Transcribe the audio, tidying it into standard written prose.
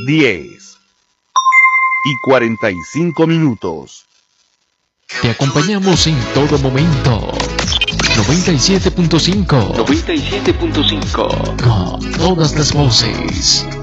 10:45. Te acompañamos en todo momento. 97.5. 97.5. Con todas las voces.